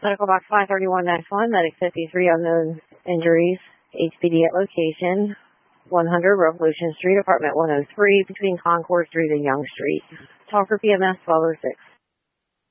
Medical box 531-1, medic 53, unknown injuries, HPD at location, 100 Revolution Street, apartment 103, between Concord Street and Young Street. Talk for PMS 1206.